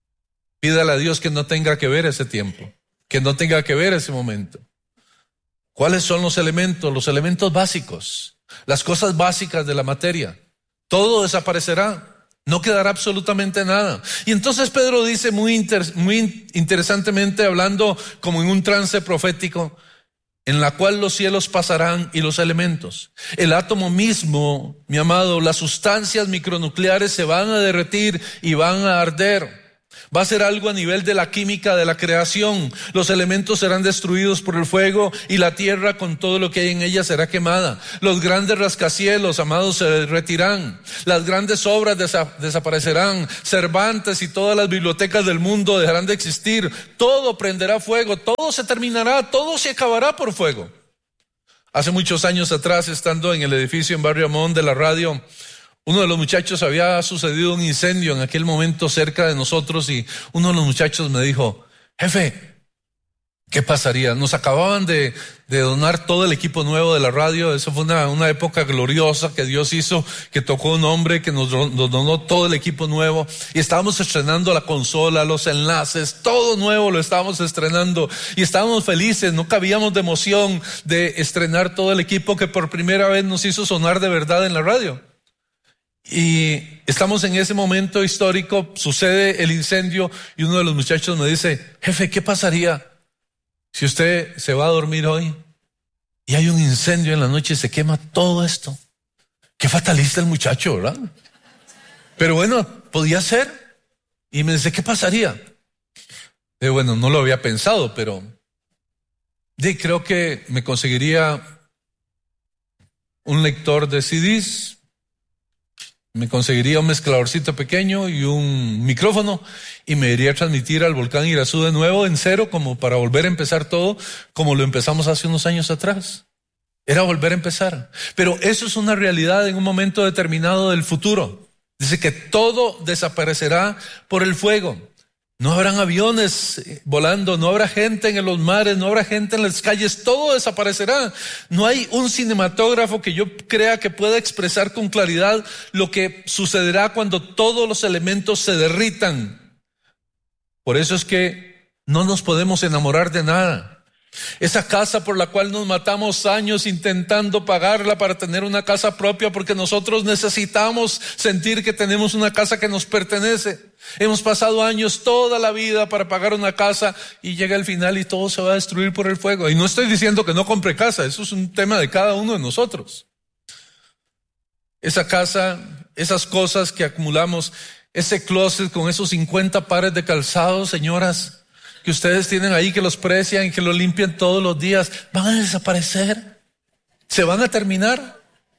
Pídale a Dios que no tenga que ver ese tiempo, que no tenga que ver ese momento. ¿Cuáles son los elementos? Los elementos básicos, las cosas básicas de la materia. Todo desaparecerá, no quedará absolutamente nada. Y entonces Pedro dice muy interesantemente, hablando como en un trance profético, en la cual los cielos pasarán y los elementos. El átomo mismo, mi amado, las sustancias micronucleares se van a derretir y van a arder. Va a ser algo a nivel de la química de la creación. Los elementos serán destruidos por el fuego y la tierra con todo lo que hay en ella será quemada. Los grandes rascacielos, amados, se derretirán. Las grandes obras desaparecerán. Cervantes y todas las bibliotecas del mundo dejarán de existir. Todo prenderá fuego, todo se terminará, todo se acabará por fuego. Hace muchos años atrás, estando en el edificio en Barrio Amón de la radio, uno de los muchachos, había sucedido un incendio en aquel momento cerca de nosotros y uno de los muchachos me dijo: jefe, ¿qué pasaría? Nos acababan de donar todo el equipo nuevo de la radio. Eso fue una época gloriosa que Dios hizo, que tocó un hombre que nos donó todo el equipo nuevo y estábamos estrenando la consola, los enlaces, todo nuevo lo estábamos estrenando y estábamos felices, no cabíamos de emoción de estrenar todo el equipo que por primera vez nos hizo sonar de verdad en la radio. Y estamos en ese momento histórico, sucede el incendio y uno de los muchachos me dice: jefe, ¿qué pasaría si usted se va a dormir hoy y hay un incendio en la noche y se quema todo esto? Qué fatalista el muchacho, ¿verdad? Pero bueno, podía ser. Y me dice: ¿qué pasaría? Bueno, no lo había pensado, pero creo que me conseguiría un lector de CDs, me conseguiría un mezcladorcito pequeño y un micrófono y me iría a transmitir al volcán Irazú de nuevo en cero, como para volver a empezar todo como lo empezamos hace unos años atrás. Era volver a empezar. Pero eso es una realidad en un momento determinado del futuro. Dice que todo desaparecerá por el fuego. No habrán aviones volando, no habrá gente en los mares, no habrá gente en las calles, todo desaparecerá. No hay un cinematógrafo que yo crea que pueda expresar con claridad lo que sucederá cuando todos los elementos se derritan. Por eso es que no nos podemos enamorar de nada. Esa casa por la cual nos matamos años intentando pagarla para tener una casa propia, porque nosotros necesitamos sentir que tenemos una casa que nos pertenece. Hemos pasado años, toda la vida, para pagar una casa y llega el final y todo se va a destruir por el fuego. Y no estoy diciendo que no compre casa, eso es un tema de cada uno de nosotros. Esa casa, esas cosas que acumulamos, ese closet con esos 50 pares de calzados, señoras, que ustedes tienen ahí, que los precian, que los limpian todos los días, van a desaparecer, se van a terminar.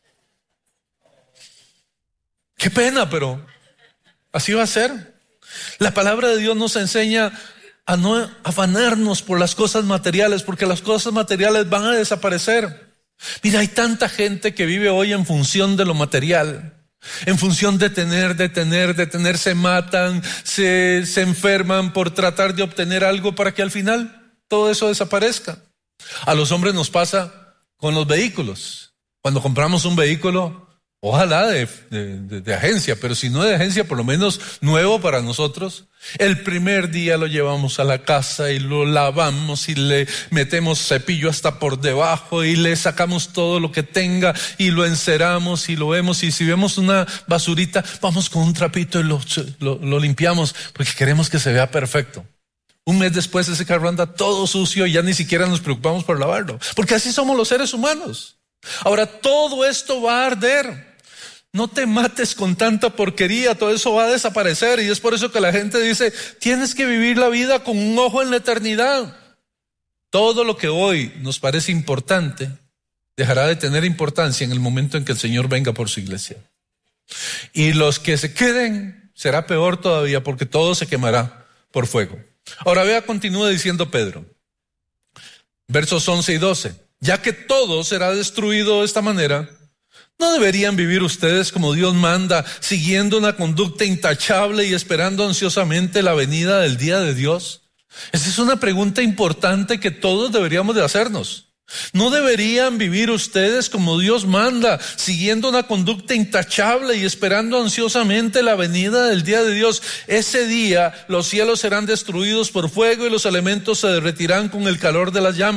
Qué pena, pero así va a ser. La palabra de Dios nos enseña a no afanarnos por las cosas materiales, porque las cosas materiales van a desaparecer. Mira, hay tanta gente que vive hoy en función de lo material. En función de tener, se matan, se enferman por tratar de obtener algo para que al final todo eso desaparezca. A los hombres nos pasa con los vehículos. Cuando compramos un vehículo, ojalá de agencia, pero si no de agencia, por lo menos nuevo para nosotros, el primer día lo llevamos a la casa y lo lavamos y le metemos cepillo hasta por debajo y le sacamos todo lo que tenga y lo enceramos y lo vemos, y si vemos una basurita, vamos con un trapito y lo limpiamos porque queremos que se vea perfecto. Un mes después ese carro anda todo sucio y ya ni siquiera nos preocupamos por lavarlo, porque así somos los seres humanos. Ahora, todo esto va a arder. No te mates con tanta porquería, todo eso va a desaparecer, y es por eso que la gente dice: tienes que vivir la vida con un ojo en la eternidad. Todo lo que hoy nos parece importante dejará de tener importancia en el momento en que el Señor venga por su iglesia. Y los que se queden será peor todavía, porque todo se quemará por fuego. Ahora vea, continúa diciendo Pedro, versos 11 y 12. Ya que todo será destruido de esta manera, ¿no deberían vivir ustedes como Dios manda, siguiendo una conducta intachable y esperando ansiosamente la venida del día de Dios? Esa es una pregunta importante que todos deberíamos de hacernos. ¿No deberían vivir ustedes como Dios manda, siguiendo una conducta intachable y esperando ansiosamente la venida del día de Dios? Ese día los cielos serán destruidos por fuego y los elementos se derretirán con el calor de las llamas.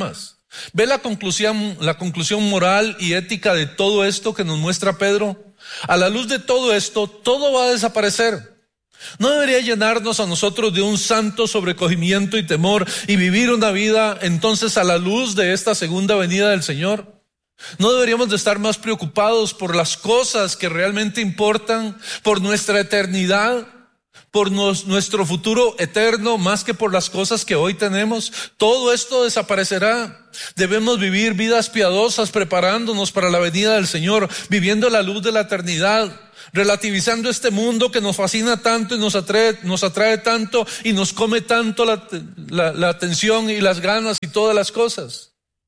¿Ve la conclusión moral y ética de todo esto que nos muestra Pedro? A la luz de todo esto, todo va a desaparecer. ¿No debería llenarnos a nosotros de un santo sobrecogimiento y temor y vivir una vida entonces a la luz de esta segunda venida del Señor? ¿No deberíamos de estar más preocupados por las cosas que realmente importan, por nuestra eternidad, por nuestro futuro eterno, más que por las cosas que hoy tenemos? Todo esto desaparecerá. Debemos vivir vidas piadosas, preparándonos para la venida del Señor, viviendo la luz de la eternidad, relativizando este mundo que nos fascina tanto y nos atrae tanto y nos come tanto la atención y las ganas y todas las cosas.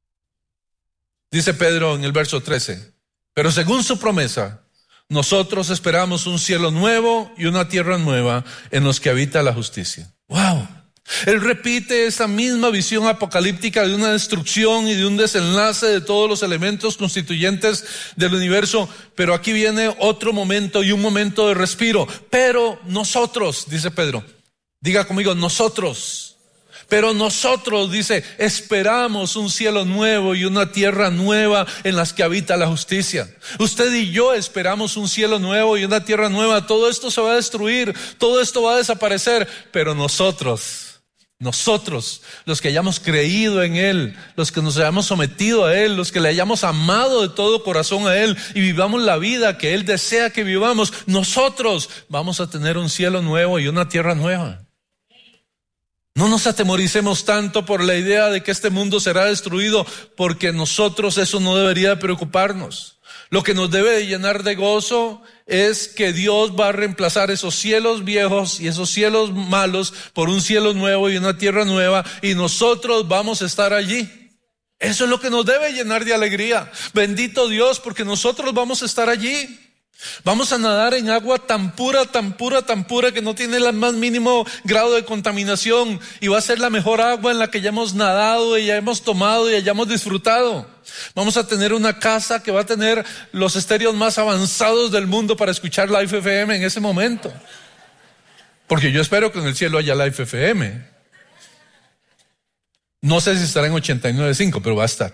Dice Pedro en el verso 13, pero según su promesa, nosotros esperamos un cielo nuevo y una tierra nueva en los que habita la justicia. ¡Wow! Él repite esa misma visión apocalíptica de una destrucción y de un desenlace de todos los elementos constituyentes del universo, pero aquí viene otro momento y un momento de respiro. Pero nosotros, dice Pedro, diga conmigo, nosotros. Pero nosotros, dice, esperamos un cielo nuevo y una tierra nueva en las que habita la justicia. Usted y yo esperamos un cielo nuevo y una tierra nueva. Todo esto se va a destruir, todo esto va a desaparecer, pero nosotros, los que hayamos creído en Él, los que nos hayamos sometido a Él, los que le hayamos amado de todo corazón a Él y vivamos la vida que Él desea que vivamos, nosotros vamos a tener un cielo nuevo y una tierra nueva. No nos atemoricemos tanto por la idea de que este mundo será destruido, porque nosotros eso no debería preocuparnos. Lo que nos debe de llenar de gozo es que Dios va a reemplazar esos cielos viejos y esos cielos malos por un cielo nuevo y una tierra nueva, y nosotros vamos a estar allí. Eso es lo que nos debe llenar de alegría. Bendito Dios, porque nosotros vamos a estar allí. Vamos a nadar en agua tan pura que no tiene el más mínimo grado de contaminación, y va a ser la mejor agua en la que hayamos nadado y ya hemos tomado y hayamos disfrutado. Vamos a tener una casa que va a tener los estéreos más avanzados del mundo para escuchar Live FM en ese momento, porque yo espero que en el cielo haya Live FM. No sé si estará en 89.5, pero va a estar.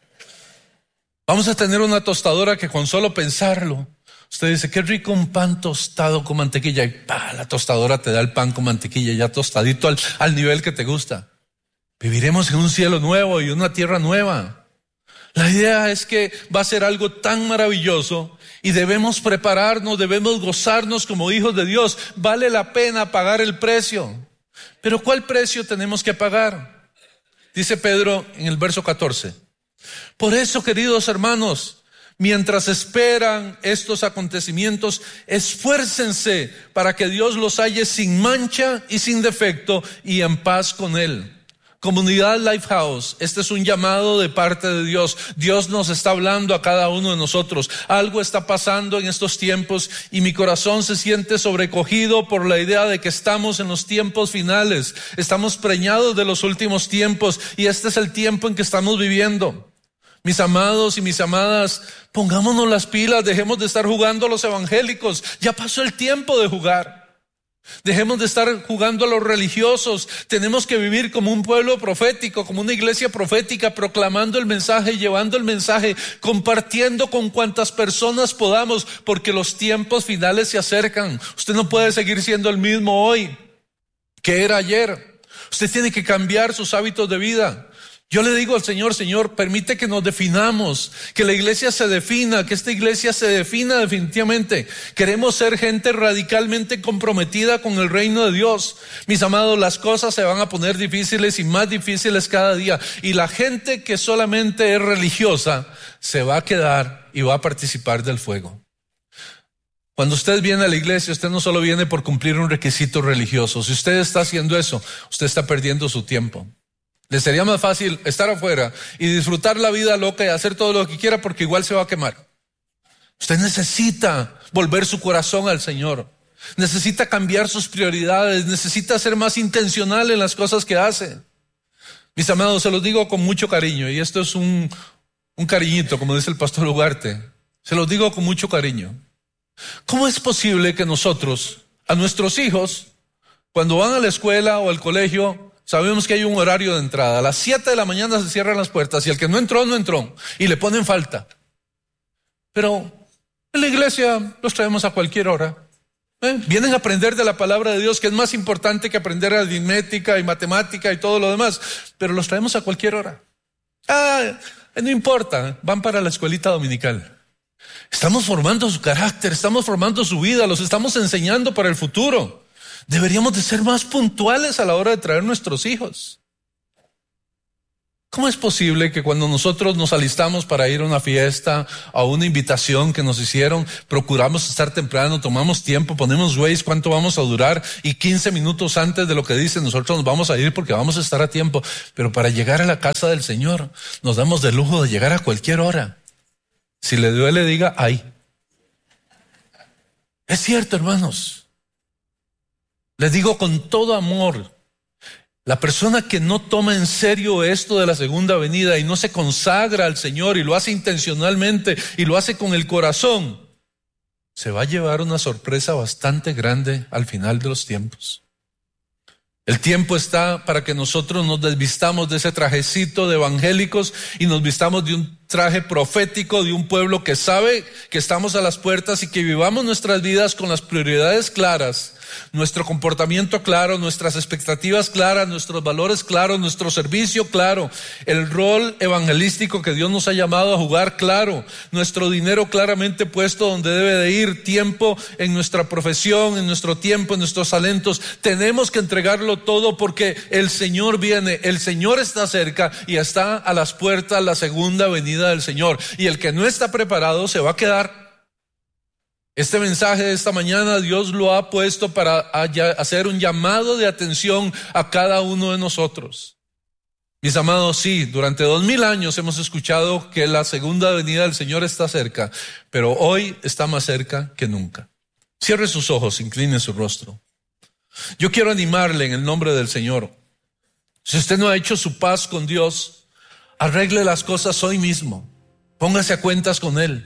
Vamos a tener una tostadora que con solo pensarlo, usted dice, qué rico un pan tostado con mantequilla, y la tostadora te da el pan con mantequilla ya tostadito al nivel que te gusta. Viviremos en un cielo nuevo y una tierra nueva. La idea es que va a ser algo tan maravilloso y debemos prepararnos, debemos gozarnos como hijos de Dios. Vale la pena pagar el precio. Pero ¿cuál precio tenemos que pagar? Dice Pedro en el verso 14. Por eso, queridos hermanos, mientras esperan estos acontecimientos, esfuércense para que Dios los halle sin mancha y sin defecto y en paz con Él. Comunidad Lifehouse, este es un llamado de parte de Dios. Dios nos está hablando a cada uno de nosotros. Algo está pasando en estos tiempos y mi corazón se siente sobrecogido por la idea de que estamos en los tiempos finales. Estamos preñados de los últimos tiempos y este es el tiempo en que estamos viviendo. Mis amados y mis amadas, pongámonos las pilas, dejemos de estar jugando a los evangélicos. Ya pasó el tiempo de jugar. Dejemos de estar jugando a los religiosos. Tenemos que vivir como un pueblo profético, como una iglesia profética, proclamando el mensaje, llevando el mensaje, compartiendo con cuantas personas podamos, porque los tiempos finales se acercan. Usted no puede seguir siendo el mismo hoy que era ayer. Usted tiene que cambiar sus hábitos de vida. Yo le digo al Señor, Señor, permite que nos definamos, que la iglesia se defina, que esta iglesia se defina definitivamente. Queremos ser gente radicalmente comprometida con el reino de Dios. Mis amados, las cosas se van a poner difíciles y más difíciles cada día. Y la gente que solamente es religiosa se va a quedar y va a participar del fuego. Cuando usted viene a la iglesia, usted no solo viene por cumplir un requisito religioso. Si usted está haciendo eso, usted está perdiendo su tiempo. Le sería más fácil estar afuera y disfrutar la vida loca y hacer todo lo que quiera, porque igual se va a quemar. Usted necesita volver su corazón al Señor. Necesita cambiar sus prioridades. Necesita ser más intencional en las cosas que hace. Mis amados, se los digo con mucho cariño, y esto es un cariñito, como dice el pastor Ugarte. Se los digo con mucho cariño. ¿Cómo es posible que nosotros, a nuestros hijos, cuando van a la escuela o al colegio, sabemos que hay un horario de entrada. A las 7 de la mañana se cierran las puertas y el que no entró, no entró. Y le ponen falta. Pero en la iglesia los traemos a cualquier hora. Vienen a aprender de la palabra de Dios, que es más importante que aprender aritmética y matemática y todo lo demás. Pero los traemos a cualquier hora. No importa, van para la escuelita dominical. Estamos formando su carácter, estamos formando su vida, los estamos enseñando para el futuro. Deberíamos de ser más puntuales a la hora de traer nuestros hijos. ¿Cómo es posible que cuando nosotros nos alistamos para ir a una fiesta, a una invitación que nos hicieron, procuramos estar temprano, tomamos tiempo, ponemos Waze, cuánto vamos a durar, y 15 minutos antes de lo que dicen nosotros nos vamos a ir porque vamos a estar a tiempo? Pero para llegar a la casa del Señor nos damos el lujo de llegar a cualquier hora. Si le duele, diga ay. Es cierto, hermanos. Les digo con todo amor, la persona que no toma en serio esto de la segunda venida y no se consagra al Señor y lo hace intencionalmente y lo hace con el corazón, se va a llevar una sorpresa bastante grande al final de los tiempos. El tiempo está para que nosotros nos desvistamos de ese trajecito de evangélicos y nos vistamos de un traje profético de un pueblo que sabe que estamos a las puertas y que vivamos nuestras vidas con las prioridades claras, nuestro comportamiento claro, nuestras expectativas claras, nuestros valores claros, nuestro servicio claro, el rol evangelístico que Dios nos ha llamado a jugar claro, nuestro dinero claramente puesto donde debe de ir, tiempo en nuestra profesión, en nuestro tiempo, en nuestros talentos. Tenemos que entregarlo todo porque el Señor viene, el Señor está cerca y está a las puertas la segunda venida del Señor. Y el que no está preparado se va a quedar. Este mensaje de esta mañana Dios lo ha puesto para hacer un llamado de atención a cada uno de nosotros. Mis amados, sí, durante 2000 años hemos escuchado que la segunda venida del Señor está cerca, pero hoy está más cerca que nunca. Cierre sus ojos, incline su rostro. Yo quiero animarle en el nombre del Señor. Si usted no ha hecho su paz con Dios, arregle las cosas hoy mismo. Póngase a cuentas con Él.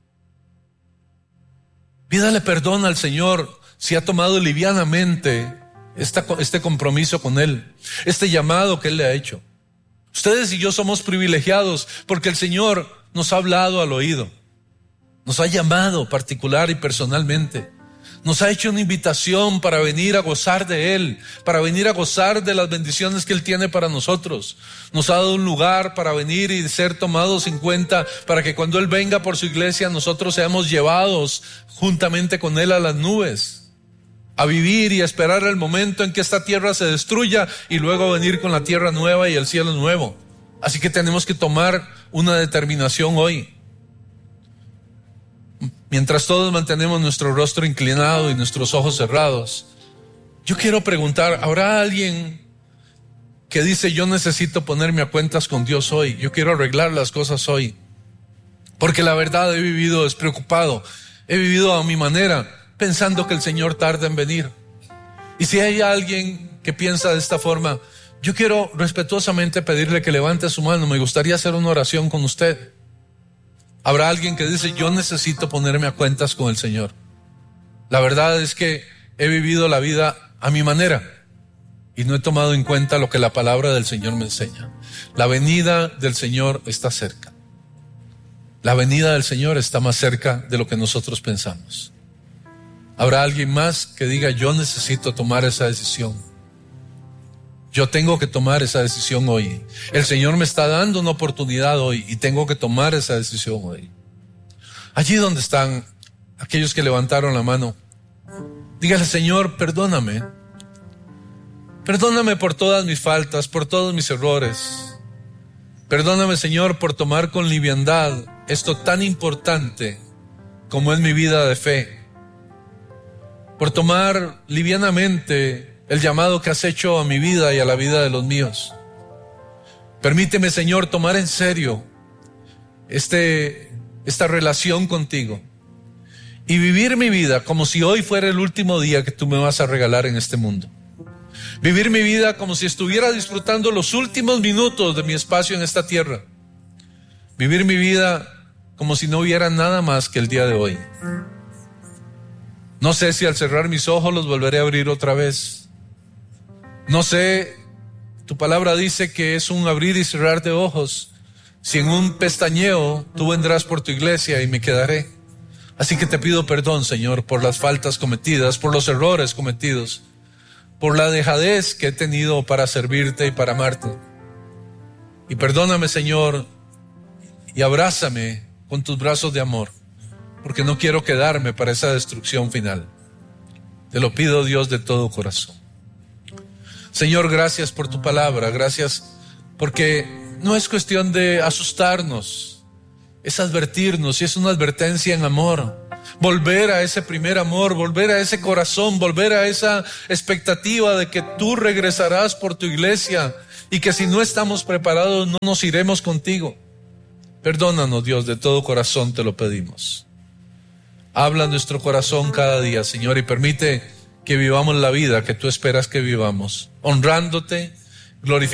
Pídale perdón al Señor si ha tomado livianamente este compromiso con Él, este llamado que Él le ha hecho. Ustedes y yo somos privilegiados porque el Señor nos ha hablado al oído, nos ha llamado particular y personalmente, nos ha hecho una invitación para venir a gozar de Él, para venir a gozar de las bendiciones que Él tiene para nosotros. Nos ha dado un lugar para venir y ser tomados en cuenta para que cuando Él venga por su iglesia nosotros seamos llevados juntamente con Él a las nubes, a vivir y a esperar el momento en que esta tierra se destruya y luego venir con la tierra nueva y el cielo nuevo. Así que tenemos que tomar una determinación hoy. Mientras todos mantenemos nuestro rostro inclinado y nuestros ojos cerrados, yo quiero preguntar, ¿habrá alguien que dice yo necesito ponerme a cuentas con Dios hoy? Yo quiero arreglar las cosas hoy. Porque la verdad he vivido despreocupado, he vivido a mi manera, pensando que el Señor tarda en venir. Y si hay alguien que piensa de esta forma, yo quiero respetuosamente pedirle que levante su mano. Me gustaría hacer una oración con usted. Habrá alguien que dice, yo necesito ponerme a cuentas con el Señor. La verdad es que he vivido la vida a mi manera y no he tomado en cuenta lo que la palabra del Señor me enseña. La venida del Señor está cerca. La venida del Señor está más cerca de lo que nosotros pensamos. Habrá alguien más que diga, yo necesito tomar esa decisión. Yo tengo que tomar esa decisión hoy. El Señor me está dando una oportunidad hoy y tengo que tomar esa decisión hoy. Allí donde están aquellos que levantaron la mano, dígale, Señor, perdóname. Perdóname por todas mis faltas, por todos mis errores. Perdóname, Señor, por tomar con liviandad esto tan importante como es mi vida de fe. Por tomar livianamente el llamado que has hecho a mi vida y a la vida de los míos. Permíteme, Señor, tomar en serio esta relación contigo y vivir mi vida como si hoy fuera el último día que tú me vas a regalar en este mundo. Vivir mi vida como si estuviera disfrutando los últimos minutos de mi espacio en esta tierra. Vivir mi vida como si no hubiera nada más que el día de hoy. No sé si al cerrar mis ojos los volveré a abrir otra vez. No sé Tu palabra dice que es un abrir y cerrar de ojos. Si en un pestañeo tú vendrás por tu iglesia y me quedaré. Así que te pido perdón, Señor, por las faltas cometidas, por los errores cometidos, por la dejadez que he tenido para servirte y para amarte. Y perdóname, Señor, y abrázame con tus brazos de amor, porque no quiero quedarme para esa destrucción final. Te lo pido, Dios, de todo corazón. Señor, gracias por tu palabra, gracias porque no es cuestión de asustarnos, es advertirnos y es una advertencia en amor. Volver a ese primer amor, volver a ese corazón, volver a esa expectativa de que tú regresarás por tu iglesia y que si no estamos preparados no nos iremos contigo. Perdónanos, Dios, de todo corazón te lo pedimos. Habla en nuestro corazón cada día, Señor, y permite que vivamos la vida que tú esperas que vivamos, honrándote, glorificándote.